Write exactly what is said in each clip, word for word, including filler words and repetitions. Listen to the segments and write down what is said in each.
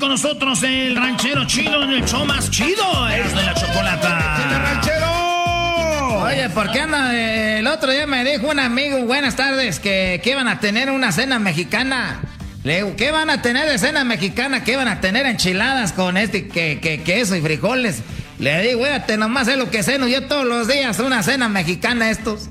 Con nosotros el ranchero chido en el show más chido, es de la chocolata. ¡Chile ranchero! Oye, ¿por qué anda? El otro día me dijo un amigo, buenas tardes, que, que iban a tener una cena mexicana. Le digo, ¿qué van a tener de cena mexicana? ¿Qué van a tener enchiladas con este que, que, queso y frijoles? Le digo, güey, nomás es lo que ceno yo todos los días, una cena mexicana estos.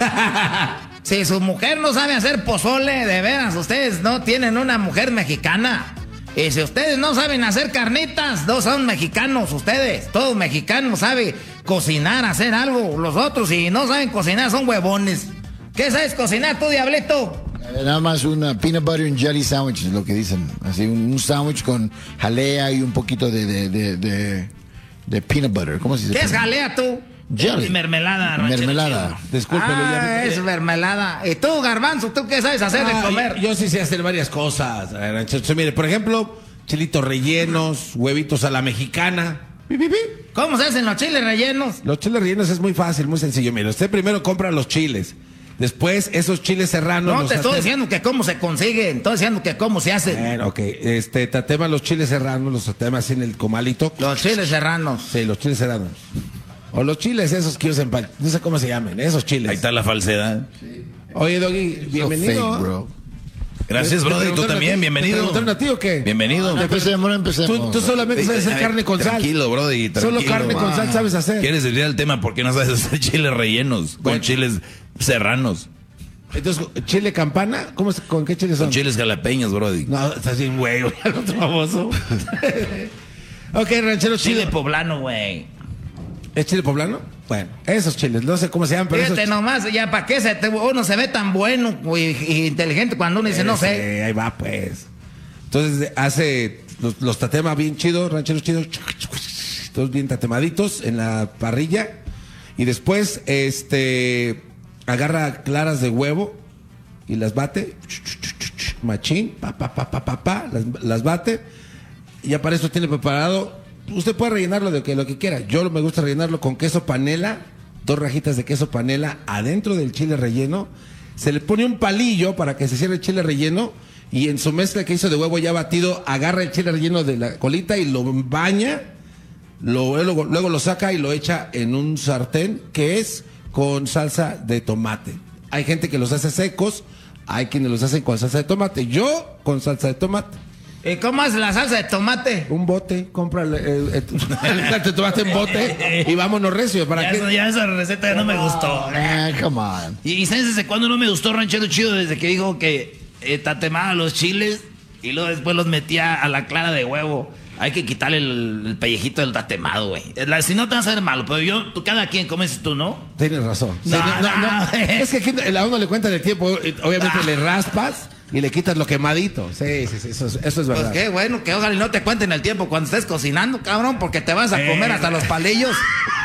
Si su mujer no sabe hacer pozole, de veras, ustedes no tienen una mujer mexicana. Y si ustedes no saben hacer carnitas, no son mexicanos ustedes. Todo mexicano sabe cocinar, hacer algo. Los otros, si no saben cocinar, son huevones. ¿Qué sabes cocinar tú, Diablito? Eh, nada más una peanut butter and jelly sandwich, es lo que dicen. Así, un, un sándwich con jalea y un poquito de, de, de, de, de peanut butter. ¿Cómo se dice? ¿Qué es jalea tú? Jelly. Mermelada. Mermelada. Discúlpelo. Ah, es mermelada. ¿Y tú, Garbanzo, tú qué sabes hacer Ah, de comer? Yo, yo sí sé hacer varias cosas, ranchero. Mire, por ejemplo, chilitos rellenos, huevitos a la mexicana. ¿Cómo se hacen los chiles rellenos? Los chiles rellenos es muy fácil, muy sencillo. Mire, usted primero compra los chiles. Después, esos chiles serranos. No te estoy hace... diciendo que cómo se consiguen, estoy diciendo que cómo se hacen. Bueno, ok. Este, tatema los chiles serranos, los tatema así en el comalito. Los chiles serranos. Sí, los chiles serranos. O los chiles esos que usan para... No sé cómo se llaman, esos chiles. Ahí está la falsedad. Sí. Oye, Doggy, bienvenido. So fake, bro. Gracias, brother. ¿Y tú también? Bienvenido. ¿Te preguntaron a ti o qué? Bienvenido. No empecemos, no empecemos. Tú, tú solamente sabes hacer carne con sal. Tranquilo, brother. Tranquilo. Solo carne con sal sabes hacer. ¿Quieres desviar el tema? ¿Por qué no sabes hacer chiles rellenos? Bueno. Con chiles serranos. Entonces, ¿chile campana? ¿Cómo es, ¿Con qué chiles son? Con chiles jalapeños, brother. No, estás bien, güey. El otro famoso. Ok, ranchero, chile. Chile poblano, güey. ¿Es chile poblano? Bueno, esos chiles, no sé cómo se llaman, pero Fíjate esos... nomás, ya para qué se te- uno se ve tan bueno y, y inteligente cuando uno dice, no sé. Ese, ahí va, pues. Entonces, hace los, los tatema bien chidos, rancheros chidos. Todos bien tatemaditos en la parrilla. Y después, este... agarra claras de huevo y las bate. Machín, pa, pa, pa, pa, pa, pa, las, las bate. Y ya para eso tiene preparado. Usted puede rellenarlo de que, lo que quiera. Yo me gusta rellenarlo con queso panela, dos rajitas de queso panela adentro del chile relleno. Se le pone un palillo para que se cierre el chile relleno. Y en su mezcla que hizo de huevo ya batido, agarra el chile relleno de la colita y lo baña. Lo, luego, luego lo saca y lo echa en un sartén que es con salsa de tomate. Hay gente que los hace secos, hay quienes los hacen con salsa de tomate. Yo con salsa de tomate. ¿Y cómo hace la salsa de tomate? Un bote, compra el, el, el, el de tomate en bote y vámonos recio. ¿Para Ya, qué? eso- ya esa receta ya no me gustó. Ah, come on. Y, y ¿sabes desde cuándo no me gustó Ranchero Chido? Desde que dijo que eh, tatemaba los chiles y luego después los metía a la clara de huevo. Hay que quitarle el, el pellejito del tatemado, güey. La- Si no te vas a ver malo, pero yo, tú, cada quien comes tú, ¿no? Tienes razón. No, Sí, no, Es que aquí a uno le cuentan el tiempo. Obviamente le raspas y le quitas lo quemadito. Sí, sí, sí. Eso es, eso es Pues verdad. qué bueno, que ojalá y no te cuenten el tiempo cuando estés cocinando, cabrón, porque te vas a comer hasta los palillos.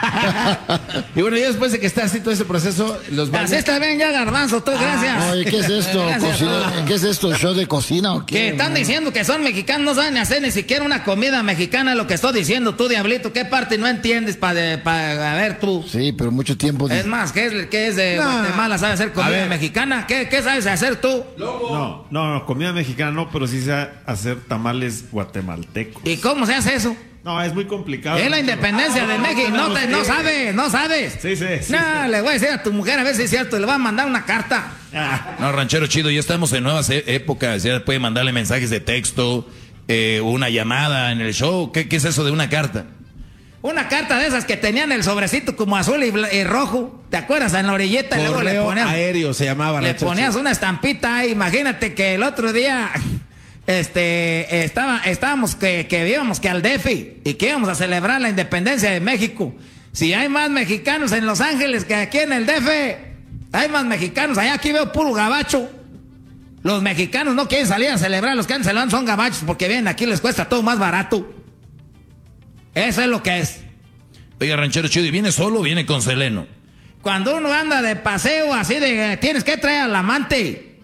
Y bueno, ya después de que está así todo ese proceso, los Así está bien ya, Garbanzo, tú, gracias. Oye, ¿qué es esto? Gracias. Cocina- ¿Qué es esto? ¿Show de cocina o Que qué? están diciendo que son mexicanos, no saben hacer ni siquiera una comida mexicana, lo que estoy diciendo tú, Diablito. ¿Qué parte no entiendes para pa, a ver tú? Sí, pero mucho tiempo. Es más, ¿qué es, qué es de No. Guatemala? ¿Sabes hacer A comida ver. mexicana? ¿Qué, ¿Qué sabes hacer tú? No, no, no, comida mexicana no, pero sí sé hacer tamales guatemaltecos. ¿Y cómo se hace eso? No, es muy complicado. Es la independencia Ah, de no, México. No, te, no tenemos que- sabes, no sabes. Sí, sí, sí, No, sí. le voy a decir a tu mujer a ver si es cierto. Le voy a mandar una carta. Ah, No, Ranchero Chido, ya estamos en nuevas e- épocas. Ya puede mandarle mensajes de texto, eh, una llamada en el show. ¿Qué, ¿Qué es eso de una carta? Una carta de esas que tenían el sobrecito como azul y, bla- y rojo. ¿Te acuerdas? En la orillita. Y luego le Correo ponías, aéreo se llamaba. le ranchero ponías chido. una estampita ahí. Imagínate que el otro día este, estaba, estábamos que, que íbamos que al D F I y que íbamos a celebrar la independencia de México. Si hay más mexicanos en Los Ángeles que aquí en el D F, hay más mexicanos. Allá aquí veo puro gabacho. Los mexicanos no quieren salir a celebrar, los que han celebrado son gabachos porque vienen aquí les cuesta todo más barato. Eso es lo que es. Oiga, Ranchero Chido, ¿y viene solo o viene con Seleno? Cuando uno anda de paseo así de tienes que traer al amante.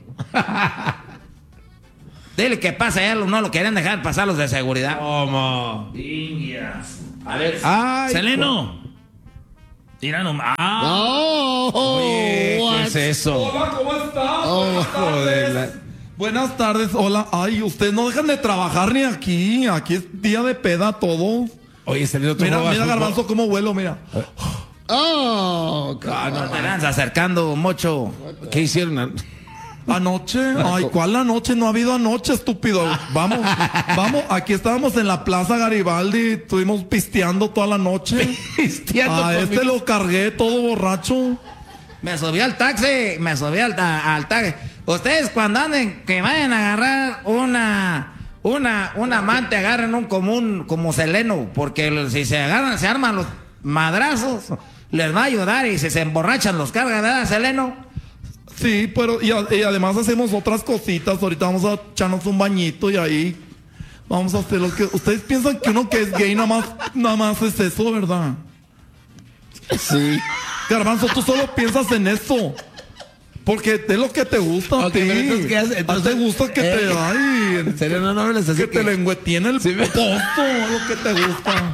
Dile que pasa, ya no lo querían dejar pasar los de seguridad. ¿Cómo? A ver, Ay, Seleno. Mira nomás. Ah, No, Oye, ¿qué what? es eso? Oh, Joder, la- Buenas tardes, hola. Ay, ustedes no dejan de trabajar ni aquí. Aquí es día de peda todo. Oye, Seleno, tú Mira, juegas mira, fútbol. Garbanzo, cómo vuelo, mira. Oh, Ah, no te lanzas acercando, mocho. ¿Qué hicieron? Anoche, ay, ¿cuál anoche? No ha habido anoche, estúpido. Vamos, vamos, aquí estábamos en la Plaza Garibaldi, estuvimos pisteando toda la noche. Pisteando A con este mi- lo cargué todo borracho. Me subí al taxi, me subí al, ta- al taxi. Ustedes cuando anden, que vayan a agarrar una, una, un amante, agarren un común como Seleno, porque los- si se agarran, se arman los madrazos, les va a ayudar y si se emborrachan los cargan, ¿verdad, Seleno? Sí, pero y, a- y además hacemos otras cositas. Ahorita vamos a echarnos un bañito y ahí vamos a hacer lo que... Ustedes piensan que uno que es gay nada más, nada más es eso, ¿verdad? sí. Garbanzo, tú solo piensas en eso. Porque es lo que te gusta a Ok, ti. pero entonces, ¿qué haces? A Entonces, ti te gusta que eh, te... Ay, Seleno, no hables así que te lengüetiene el Sí, me- pozo, lo que te gusta.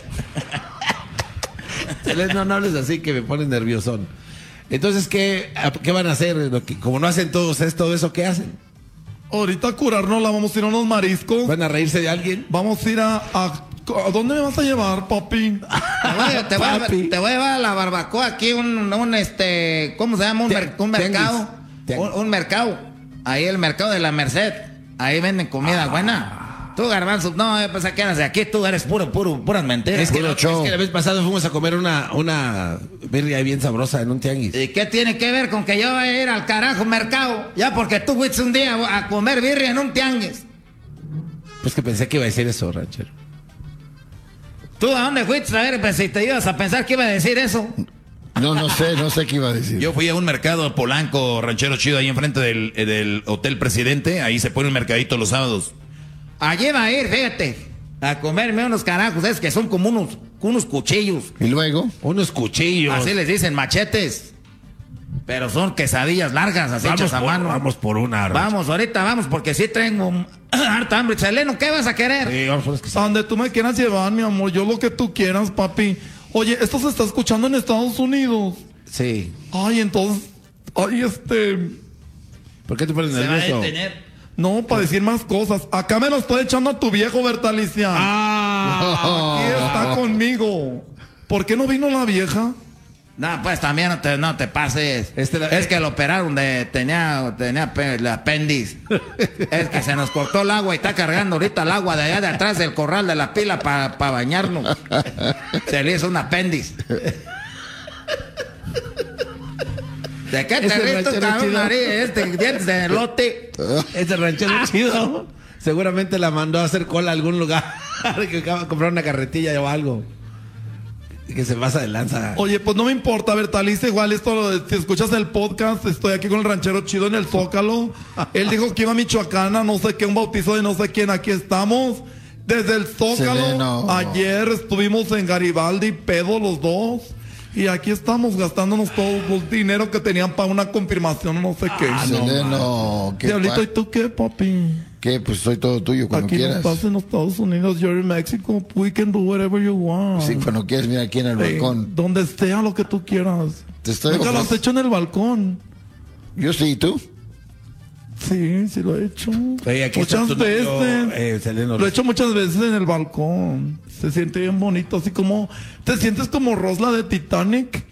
Seleno, no hables así que me pones nerviosón. Entonces, ¿qué, a- qué van a hacer? Lo que- como no hacen todos es todo eso, ¿qué hacen? Ahorita a curarnos la vamos a ir a unos mariscos. ¿Van a reírse de alguien? Vamos a ir a... ¿A, ¿a dónde me vas a llevar, papi? Te voy, te voy a- Papi. te voy a llevar a la barbacoa aquí, un, un este, ¿cómo se llama? Un, mer- un Tianguis. mercado. Tianguis. Un, un mercado. Ahí el mercado de la Merced. Ahí venden comida buena. Tú, Garbanzo, no, eh, pues aquí eres de aquí, tú eres puro, puro, puras mentiras. Es que, puro la, show. es que la vez pasada fuimos a comer una, una birria ahí bien sabrosa en un tianguis. ¿Y qué tiene que ver con que yo vaya a ir al carajo mercado? Ya porque tú fuiste un día a comer birria en un tianguis. Pues que pensé que iba a decir eso, ranchero. ¿Tú a dónde fuiste? A ver, pues si te ibas a pensar que iba a decir eso. No, no sé, no sé qué iba a decir. Yo fui a un mercado Polanco, ranchero chido, ahí enfrente del, eh, del Hotel Presidente. Ahí se pone un mercadito los sábados. Allí va a ir, fíjate, a comerme unos carajos, es que son como unos, unos cuchillos. Y luego, Unos cuchillos. Así les dicen, machetes. Pero son quesadillas largas, así vamos, hechas a por, mano. vamos por una. ranchero. Vamos, ahorita vamos, porque sí tengo un- harta hambre. Seleno, ¿qué vas a querer? Sí, vamos por las que- A donde tú me quieras llevar, mi amor. Yo lo que tú quieras, papi. Oye, esto se está escuchando en Estados Unidos. Sí. Ay, entonces... Ay, este... ¿Por qué te pones Se va a nervioso? detener. No, para decir más cosas. Acá me lo estoy echando a tu viejo, Bertalicia. Ah, Aquí está conmigo. ¿Por qué no vino la vieja? No, pues también no te, no te pases. Este la- es que lo operaron de... Tenía, tenía pe- el apéndice. Es que se nos cortó el agua y está cargando ahorita el agua de allá de atrás del corral de la pila para bañarnos. Se le hizo un apéndice. ¿De qué te Ese ríes tú, ranchero cabrón, chido. nariz? Este dientes de elote. ese ranchero chido. Seguramente la mandó a hacer cola a algún lugar. Que acaba de comprar una carretilla o algo. Y que se pasa de lanza. Oye, pues no me importa, Bertalicia. Igual esto, lo- si escuchas el podcast, estoy aquí con el ranchero chido en el Zócalo. Él dijo que iba a Michoacana, no sé qué, un bautizo de no sé quién. Aquí estamos. Desde el Zócalo. Seleno. Ayer estuvimos en Garibaldi, pedo los dos. Y aquí estamos gastándonos todo el dinero que tenían para una confirmación, no sé qué. Seleno, ¿qué, Diablito, pa- ¿y tú qué, papi? ¿qué? Pues soy todo tuyo cuando Aquí no quieras. estás en los Estados Unidos, you're in Mexico. We can do whatever you want. Sí, cuando quieras, mira aquí en el Eh, balcón. donde sea lo que tú quieras. Te estoy Nunca lo has ofreciendo- hecho en el balcón. Yo sí, ¿y tú? Sí, sí lo he hecho. Oye, aquí está muchas tu novio, veces. eh, Seleno. Lo he hecho muchas veces en el balcón. Se siente bien bonito, así como... ¿Te sientes como Rosla de Titanic?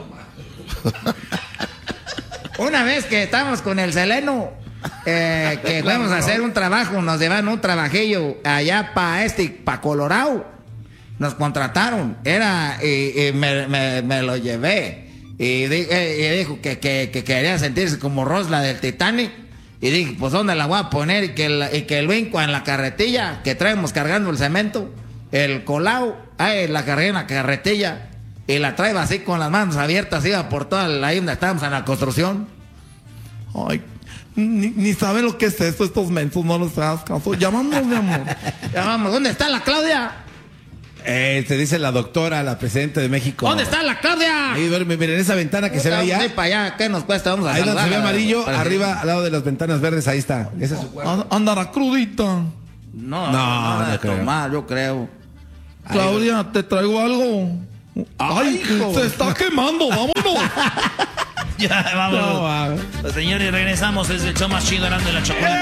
Una vez que estábamos con el Seleno, eh, que fuimos a hacer un trabajo, nos llevaron un trabajillo allá para este, para Colorado. Nos contrataron, era, y, y me, me- me lo llevé. Y, di- eh, y dijo que, que- que quería sentirse como Rosla del Titanic. Y dije, pues ¿dónde la voy a poner? Y que el, y que el vinco en la carretilla, que traemos cargando el cemento, el colao, ay, la cargué en la carretilla. Y la traía así con las manos abiertas, iba por toda la, ahí donde estábamos en la construcción. Ay, ni, ni sabe lo que es esto, estos mensos, no les hagas caso. Llámanos, mi amor. Ya vamos, ¿dónde está la Claudia? Eh, te dice la doctora, la presidenta de México. ¿Dónde está la Claudia? Ahí, duerme, miren esa ventana que se ve Vamos a allá. ir para allá, ¿qué nos cuesta? Vamos a Ahí donde se ve saludarla. amarillo, Para- arriba, al lado de las ventanas verdes, ahí está. Ese es su cuarto. An- Andará crudita. No, No, no, no, no creo. tomar, yo creo. Claudia, te traigo algo. Ay, se está quemando, vámonos. Ya, vámonos. No, ah. Pues, señores, regresamos. Es el show más chido, Erasmo y la Chocolate.